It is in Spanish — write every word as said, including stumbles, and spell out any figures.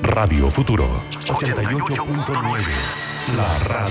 Radio Futuro ochenta y ocho punto nueve. La radio.